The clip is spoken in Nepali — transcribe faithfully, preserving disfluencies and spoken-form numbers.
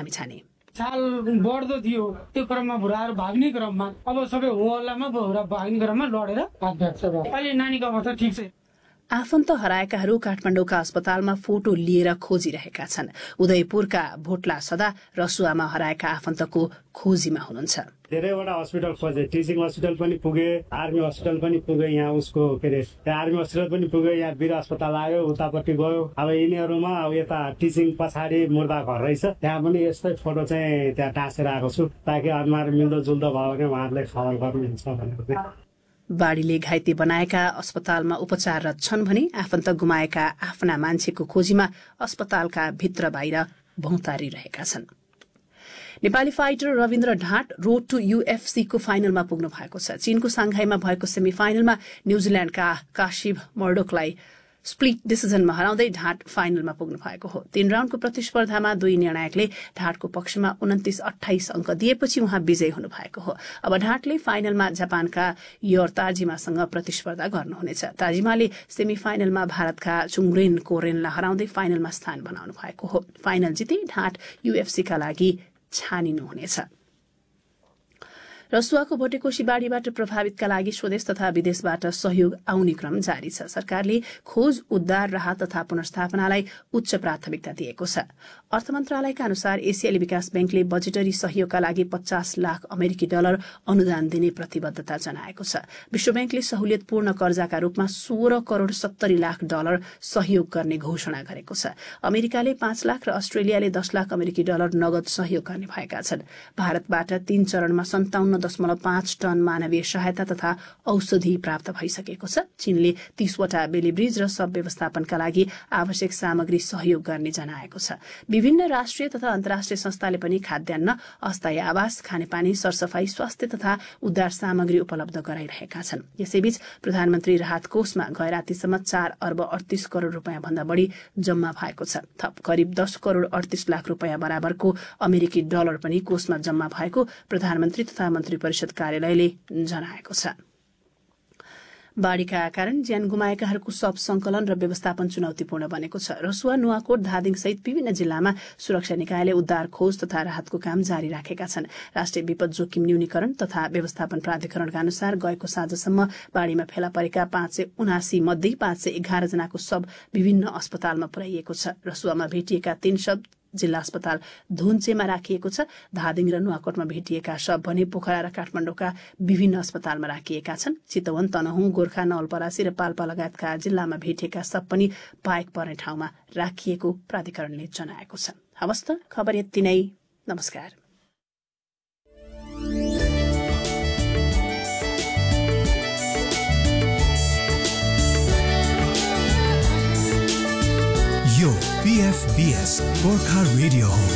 लामिछाने। साल बढ्दो थियो, त्यो क्रममा भुराहरू भाग्ने क्रममा अब सबै हो हल्लामा भुरा भाग्ने क्रममा लडेर हात भ्याक्छ। अहिले नानीको अवस्था ठिक छ। आफन्त हराएकाहरू काठमाडौँका अस्पतालमा फोटो लिएर खोजिरहेका छन्। उदयपुरका भोटला सदा रसुवामा हराएका आफन्तको खोजीमा हुनुहुन्छ। धेरैवटा हस्पिटल खोजे, टिचिङ हस्पिटल पनि पुगे, आर्मी हस्पिटल पनि पुगे, यहाँ उसको के अरे आर्मी हस्पिटल पनि पुगे, यहाँ वीर अस्पताल आयो, उतापट्टि गयो। अब यिनीहरूमा अब यता टिचिङ पछाडि मुर्दा घर रहेछ, त्यहाँ पनि यस्तै फोटो चाहिँ त्यहाँ टाँसेर आएको छु, ताकि अनुहार मिल्दो जुल्दो भयो भने उहाँहरूले खबर गर्नुहुन्छ भनेर। बाढीले घाइते बनाएका अस्पतालमा उपचाररत छन् भने आफन्त गुमाएका आफ्ना मान्छेको खोजीमा अस्पतालका भित्र बाहिर भौतारिरहेका छन्। Nepali fighter Rabindra ढाँट road two UFC को फाइनलमा पुग्नु भएको छ। चीनको सांघाईमा भएको सेमी फाइनलमा न्यूजील्याण्डका काशिब मर्डोकलाई स्प्लिट डिसिजनमा हराउँदै ढाँट फाइनलमा पुग्नु भएको हो। तीन राउण्डको प्रतिस्पर्धामा दुई निर्णायकले ढाँटको पक्षमा उन्तिस अठाइस अंक दिएपछि उहाँ विजयी हुनु भएको हो। अब ढाँटले फाइनलमा जापानका योर ताजिमासँग प्रतिस्पर्धा गर्नुहुनेछ। ताजिमाले सेमी फाइनलमा भारतका चुङरेन कोरेनलाई हराउँदै फाइनलमा स्थान बनाउनु भएको हो। फाइनल जिते ढाँट यूएफसीका लागि छानिनुहुनेछ। रसुवाको भोटेकोशी बाढीबाट प्रभावितका लागि स्वदेश तथा विदेशबाट सहयोग आउने क्रम जारी छ। सरकारले खोज, उद्धार, राहत तथा पुनर्स्थापनालाई उच्च प्राथमिकता दिएको छ। अर्थ मन्त्रालयका अनुसार एसियाली विकास बैंकले बजेटरी सहयोगका लागि पचास लाख अमेरिकी डलर अनुदान दिने प्रतिबद्धता जनाएको छ। विश्व बैंकले सहुलियतपूर्ण कर्जाका रूपमा सोह्र करोड़ सत्तरी लाख डलर सहयोग गर्ने घोषणा गरेको छ। अमेरिकाले पाँच लाख र अस्ट्रेलियाले दस लाख अमेरिकी डलर नगद सहयोग गर्ने भएका छन्। भारतबाट तीन चरणमा सन्ताउन्न दशमलव पाँच टन मानवीय सहायता तथा औषधि प्राप्त भइसकेको छ। चीनले तीसवटा बेली ब्रिज र सब व्यवस्थापनका लागि आवश्यक सामग्री सहयोग गर्ने जनाएको छ। विभिन्न राष्ट्रिय तथा अन्तर्राष्ट्रिय संस्थाले पनि खाद्यान्न, अस्थायी आवास, खानेपानी, सरसफाई, स्वास्थ्य तथा उद्धार सामग्री उपलब्ध गराइरहेका छन्। यसैबीच प्रधानमन्त्री राहत कोषमा गए रातिसम्म चार अर्ब अडतीस करोड़ रूपियाँ भन्दा बढ़ी जम्मा भएको छ। थप करिब दस करोड़ अडतीस लाख रूपियाँ बराबरको अमेरिकी डलर पनि कोषमा जम्मा भएको प्रधानमन्त्री तथा मन्त्री परिषद कार्यालयले जनाएको छ। बाढ़ीका कारण ज्यान गुमाएकाहरूको शव संकलन र व्यवस्थापन चुनौतीपूर्ण बनेको छ। रसुवा, नुवाकोट, धादिङ सहित विभिन्न जिल्लामा सुरक्षा निकायले उद्धार, खोज तथा राहतको काम जारी राखेका छन्। राष्ट्रिय विपद जोखिम न्यूनीकरण तथा व्यवस्थापन प्राधिकरणका अनुसार गएको साँझसम्म बाढ़ीमा फेला परेका पाँच सय उनासी मध्ये पाँच सय एघार जनाको शव विभिन्न अस्पतालमा पुर्याइएको छ। रसुवामा भेटिएका तीन शव जिल्ला अस्पताल धुन्चेमा राखिएको छ। धादिङ र नुवाकोटमा भेटिएका शव भने पोखरा र काठमाडौँका विभिन्न अस्पतालमा राखिएका छन्। चितवन, तनहुँ, गोर्खा, नवलपरासी र पाल्पा लगायतका जिल्लामा भेटिएका शव पनि पाएक पर्ने ठाउँमा राखिएको प्राधिकरणले जनाएको छ। हवस् त, खबर यति नै। नमस्कार। यो पीएफबीएस गोर्खा रेडियो हो।